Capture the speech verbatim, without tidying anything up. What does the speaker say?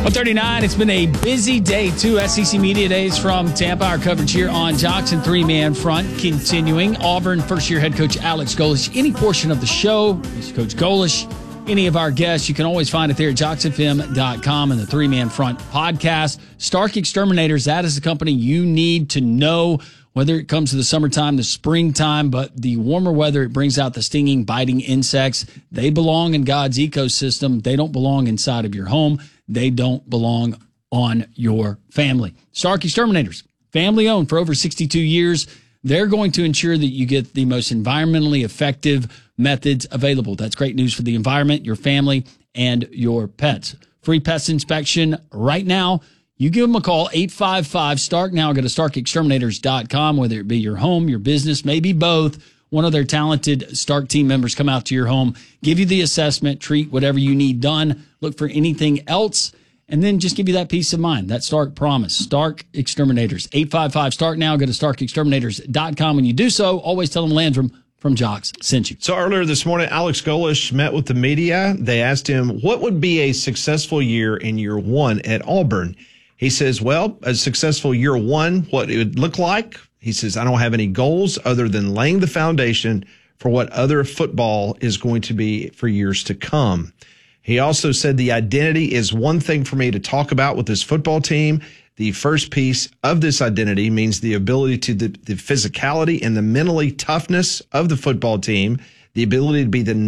one thirty-nine, it's been a busy day, too. S E C Media Days from Tampa. Our coverage here on Jackson three-man front continuing. Auburn first-year head coach Alex Golesh. Any portion of the show, Coach Golesh, any of our guests, you can always find it there at jox f m dot com and the three-man front podcast. Stark Exterminators, that is the company you need to know, whether it comes to the summertime, the springtime, but the warmer weather, it brings out the stinging, biting insects. They belong in God's ecosystem. They don't belong inside of your home. They don't belong on your family. Stark Exterminators, family owned for over sixty-two years. They're going to ensure that you get the most environmentally effective methods available. That's great news for the environment, your family, and your pets. Free pest inspection right now. You give them a call, eight five five, STARK now. Go to stark exterminators dot com, whether it be your home, your business, maybe both. One of their talented Stark team members come out to your home, give you the assessment, treat whatever you need done, look for anything else, and then just give you that peace of mind, that Stark promise. Stark Exterminators, eight five five, STARK now. Go to stark exterminators dot com. When you do so, always tell them Landrum from Jox sent you. So earlier this morning, Alex Golesh met with the media. They asked him, what would be a successful year in year one at Auburn? He says, well, a successful year one, what it would look like. He says, I don't have any goals other than laying the foundation for what other football is going to be for years to come. He also said the identity is one thing for me to talk about with this football team. The first piece of this identity means the ability to the, the physicality and the mentally toughness of the football team, the ability to be the